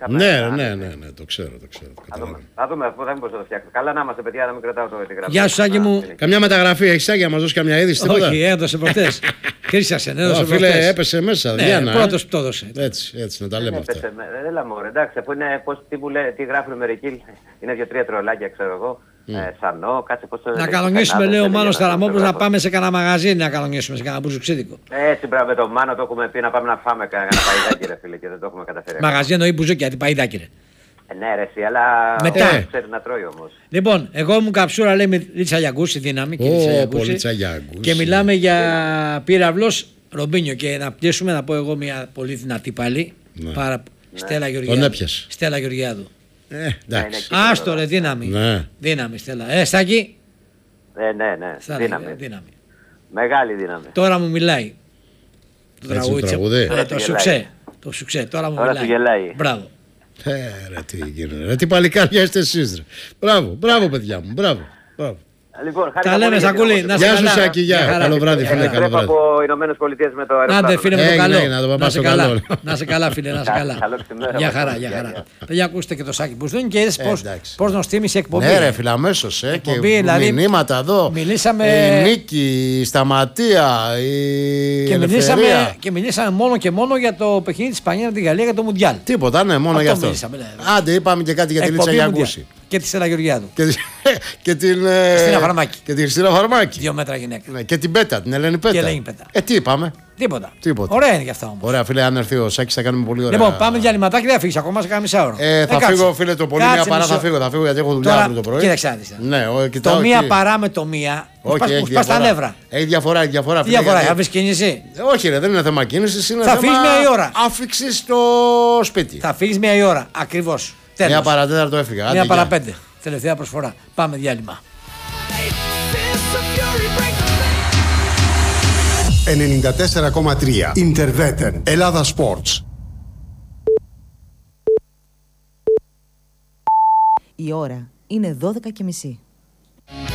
Ναι, το ξέρω. Θα δούμε, θα μην μπορούσα να το φτιάξω. Καλά να είμαστε, παιδιά, να μην κρατάω το γραφείο. Γεια σου, Σάκη μου. Καμιά μεταγραφή έχει, Σάκη, να μας δώσει καμιά είδηση, τίποτα? Όχι, έδωσε προχτές. Χρήσιασε, έδωσε προχτές. Φίλε, έπεσε μέσα, Διάννα. Πρώτος που το έδωσε. Έτσι, να τα λέμε αυτά. Δεν λέμε, εντάξει, αφού είναι τι γράφουν μερικοί, είναι 2-3 τρολάκια, ξέρω εγώ. Σανό, κάτσε πώς το. Να καλονίσουμε, λέει ο Μάνος Ταραμόπουλος, να πάμε σε κανένα μαγαζί να καλονίσουμε, σε κανένα μπουζουξίδικο. Έτσι, μπράβο, με τον Μάνο το έχουμε πει να πάμε να φάμε κανένα παϊδάκι, ρε φίλε, και δεν το έχουμε καταφέρει. Μαγαζί εννοεί μπουζούκια, τι παϊδάκι, ρε. Ναι, ρε, εσύ, αλλά. Μετά. Ξέρει να τρώει όμως. Λοιπόν, εγώ μου καψούρα, λέει, με Λίτσα Γιαγκούση, δύναμη. Και μιλάμε για πύραυλος Ρομπίνιο. Και να πιέσουμε, να πω εγώ μια πολύ δυνατή πάλι. Στέλλα Γεωργιάδου. Στέλλα Γεωργιάδου. Άστο ρε, δύναμη. Δύναμη, Στέλλα. Στάκη. Ναι. Δύναμη. Μεγάλη δύναμη. Τώρα μου μιλάει. Το τραγούδι. Το σουξέ. Τώρα μου μιλάει. Μπράβο. Ρε τι γίνεται. Ρε τι παλικάρια είστε εσείς. Μπράβο παιδιά μου. Μπράβο. Λοιπόν, τα λέμε, Σακούλη. Γεια σου, Σάκη, γεια. Καλό βράδυ, φίλε. Καλό βράδυ. Από Ηνωμένες Πολιτείες με το αεροπλάνο. Άντε, φίλε, με το καλό. Να σε καλά. Να σε καλά, φίλε, να σε καλά. Γεια χαρά. Παιδιά, ακούστε και το Σάκη που σου δίνει και είδες πώς νοστίμησε η εκπομπή. Ναι, ρε, φίλε, αμέσως. Και μηνύματα εδώ. Μιλήσαμε. Η Νίκη, η Σταματία, η Ελευθερία. Και μιλήσαμε μόνο και μόνο για το παιχνίδι της Ισπανίας με τη Γαλλία για το Μουντιάλ. Τίποτα, ναι, μόνο για αυτό. Άντε, είπαμε και κάτι για τη Λίτσα Γιαγκούση. Και τη Στέλλα Γεωργιάδου. Και την Χριστίνα Φαρμάκη. 2 μέτρα γυναίκα. Ναι, και την Πέτα, την Ελένη Πέτα. Τι είπαμε. Τίποτα. Ωραία είναι γι' αυτά όμως. Ωραία, φίλε, αν έρθει ο Σάκης θα κάνουμε πολύ ωραία. Λοιπόν, πάμε διαλυματάκι, δεν φύγει ακόμα σε κάνα μισά ώρα. Θα φύγω, φίλε, το πολύ μία παρά θα φύγω γιατί έχω δουλειά αύριο το πρωί. Κοίταξε. Ναι, το μία παρά με το μία. Όχι, πας στα νεύρα. Έχει διαφορά. Τι διαφορά, θα βρεις κίνηση. Όχι, ρε, δεν είναι θέμα κίνηση. Θα φύγεις μία η ώρα. Άφηξη στο σπίτι. Θα φύγεις μία η ώρα, ακριβώς. Μία παρατέταρτο έφυγα. Μία παρά 5. Τελευταία προσφορά. Πάμε διάλειμμα. 94,3 Ιντερβέτεν Ελλάδα Sports. Η ώρα είναι 12:30.